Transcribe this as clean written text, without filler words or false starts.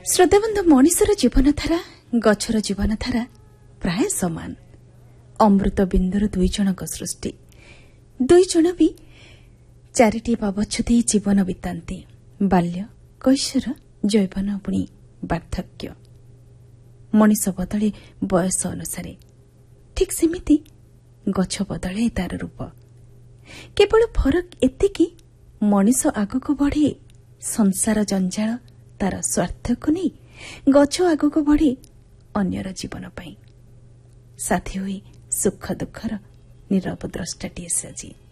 ଶ୍ରୋତାବନ୍ଧୁ, ମଣିଷର ଜୀବନଧାରା ଗଛର ଜୀବନଧାରା ପ୍ରାୟ ସମାନ। ଅମୃତ ବିନ୍ଦୁର ଦୁଇ ଜଣଙ୍କ ସୃଷ୍ଟି। ଦୁଇ ଜଣ ବି ଚାରିଟି ପାବଚ୍ଛ ଦେଇ ଜୀବନ ବିତାନ୍ତି। ବାଲ୍ୟ, କୈଶୋର, ଯୌବନ, ପୁଣି ବାର୍ଦ୍ଧକ୍ୟ। ମଣିଷ ବଦଳେ ବୟସ ଅନୁସାରେ। ଠିକ୍ ସେମିତି ଗଛ ବଦଳେ ତାର ରୂପ। କେବଳ ଫରକ ଏତିକି, ମଣିଷ ଆଗକୁ ବଢ଼େ ସଂସାର ଜଞ୍ଜାଳ ତାର ସ୍ୱାର୍ଥକୁ ନେଇ, ଗଛ ଆଗକୁ ବଢ଼େ ଅନ୍ୟର ଜୀବନ ପାଇଁ। ସାଥୀ ହୋଇ ସୁଖ ଦୁଃଖର ନୀରବ ଦ୍ରଷ୍ଟାଟିଏ ସେ ଆଜି।